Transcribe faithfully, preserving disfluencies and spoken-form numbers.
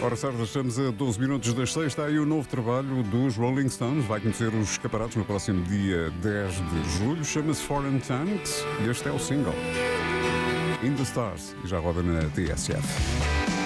Hora certa, estamos a doze minutos das seis. Está aí o novo trabalho dos Rolling Stones. Vai conhecer os escaparatos no próximo dia dez de julho. Chama-se Foreign Tanks e este é o single In the Stars. E já roda na T S F.